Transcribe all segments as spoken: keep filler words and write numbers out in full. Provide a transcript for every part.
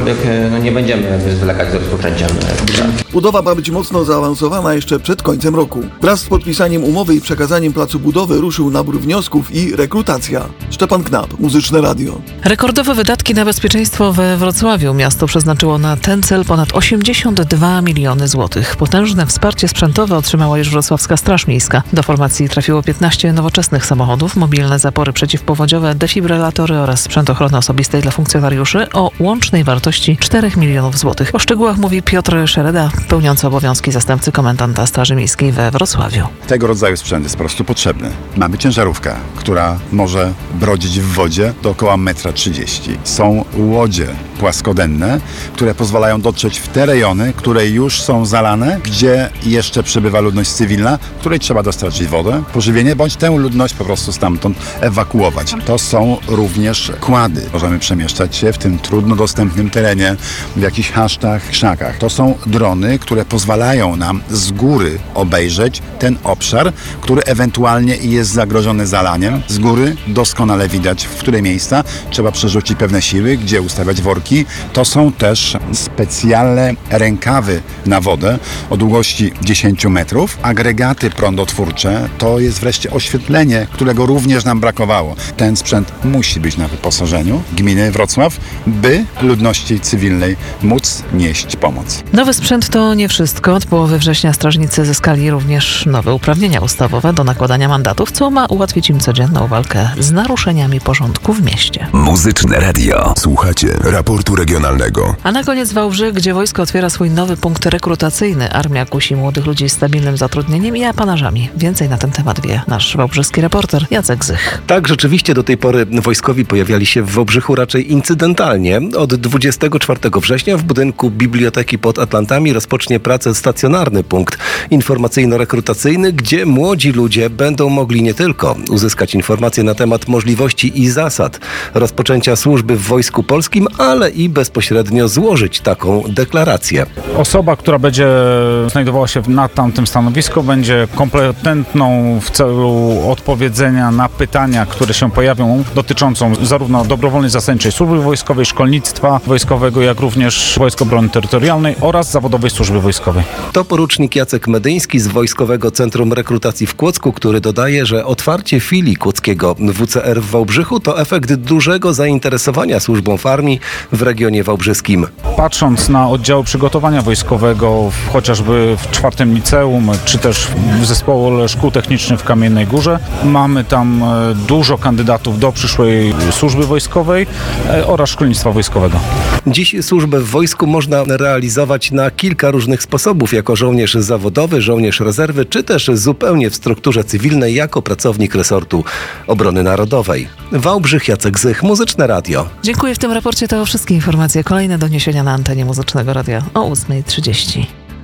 aczkolwiek no, nie będziemy jakby zwlekać z rozpoczęciem. Budowa ma być mocno zaawansowana jeszcze przed końcem roku. Wraz z podpisaniem umowy i przekazaniem placu budowy ruszył nabór wniosków i rekrutacja. Szczepan Knap, Muzyczne Radio. Rekordowe wydatki na bezpieczeństwo we Wrocławiu. Miasto przeznaczyło na ten cel ponad osiemdziesiąt dwa miliony złotych. Potężne wsparcie sprzętowe otrzymała już Wrocławska Straż Miejska. Do formacji trafiło piętnaście nowoczesnych samochodów, mobilne zapory przeciwpowodziowe, defibrylatory oraz sprzęt ochrony osobistej dla funkcjonariuszy o łącznej wartości czterech milionów złotych. O szczegółach mówi Piotr Szereda, pełniący obowiązki zastępcy komendanta Straży Miejskiej we Wrocławiu. Tego rodzaju sprzęt jest po prostu potrzebny. Mamy ciężarówkę, która może brodzić w wodzie do około metra trzydzieści. Są łodzie płaskodenne, które pozwalają dotrzeć w te rejony, które już są zalane, gdzie jeszcze przebywa ludność cywilna, której trzeba dostarczyć wodę, pożywienie, bądź tę ludność po prostu stamtąd ewakuować. To są również kłady. Możemy przemieszczać się w tym trudno dostępnym terenie, w jakichś hasztach, krzakach. To są drony, które pozwalają nam z góry obejrzeć ten obszar, który ewentualnie jest zagrożony zalaniem. Z góry doskonale widać, w które miejsca trzeba przerzucić pewne siły, gdzie ustawiać worki. To są też specjalne rękawy na wodę o długości dziesięć metrów. Agregaty prądotwórcze to jest wreszcie oświetlenie, którego również nam brakowało. Ten sprzęt musi być na wyposażeniu gminy Wrocław, by ludności cywilnej móc nieść pomoc. Nowy sprzęt to nie wszystko. Od połowy września strażnicy zyskali również nowe uprawnienia ustawowe do nakładania mandatów, co ma ułatwić im codzienną walkę z naruszeniami porządku w mieście. Muzyczne Radio. Słuchacie raportu regionalnego. A na koniec Wałbrzych, gdzie wojsko otwiera swój nowy punkt rekrutacyjny. Armia kusi młodych ludzi z stabilnym zatrudnieniem i apanarzami. Więcej na ten temat wie nasz wałbrzyski reporter Jacek Zych. Tak, rzeczywiście do tej pory wojskowi pojawiali się w Wałbrzychu raczej incydentalnie. Od dwudziestego czwartego września w budynku Biblioteki pod Atlantami rozpocznie pracę stacjonarny punkt informacyjno-rekrutacyjny, gdzie młodzi ludzie będą mogli nie tylko uzyskać informacje na temat możliwości i zasad rozpoczęcia służby w Wojsku Polskim, ale i bezpośrednio złożyć taką deklarację. Osoba, która będzie znajdowała się na tamtym stanowisku, będzie kompetentną w celu odpowiedzenia na pytania, które się pojawią, dotyczącą zarówno dobrowolnej zastępczej służby wojskowej, szkolnictwa wojskowego, jak również Wojsk Obrony Terytorialnej oraz zawodowej służby wojskowej. To porucznik Jacek Medyński z Wojskowego Centrum Rekrutacji w Kłodzku, który dodaje, że otwarcie filii kłodzkiego W C R w Wałbrzychu to efekt dużego zainteresowania służbą w armii w regionie wałbrzyskim. Patrząc na oddziały przygotowania wojskowego, w, chociażby w czwartym liceum, czy też w zespole szkół technicznych w Kamiennej Górze, mamy tam dużo kandydatów do przyszłej służby wojskowej oraz szkolnictwa wojskowego. Dziś służbę w wojsku można realizować na kilka różnych sposobów, jako żołnierz zawodowy, żołnierz rezerwy, czy też zupełnie w strukturze cywilnej jako pracownik resortu obrony narodowej. Wałbrzych, Jacek Zych, Muzyczne Radio. Dziękuję. W tym raporcie to wszystkie informacje. Kolejne doniesienia na antenie Muzycznego Radia o ósma trzydzieści.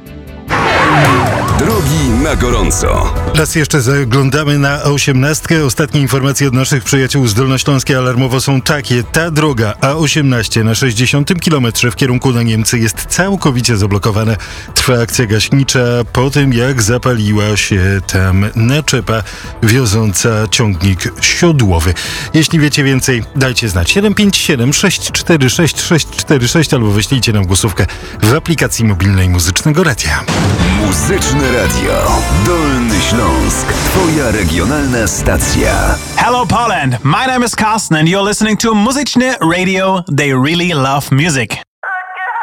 Drogi na gorąco. Raz jeszcze zaglądamy na osiemnastkę. Ostatnie informacje od naszych przyjaciół z Dolnośląskiej alarmowo są takie. Ta droga A osiemnaście na sześćdziesiątym kilometrze w kierunku na Niemcy jest całkowicie zablokowana. Trwa akcja gaśnicza po tym, jak zapaliła się tam naczepa wioząca ciągnik siodłowy. Jeśli wiecie więcej, dajcie znać. siedem pięć siedem sześć cztery sześć sześć cztery sześć albo wyślijcie nam głosówkę w aplikacji mobilnej Muzycznego Radia. Muzyczne Radio. Dolny Śląsk. Twoja regionalna stacja. Hello Poland. My name is Carsten and you're listening to Muzyczne Radio. They really love music.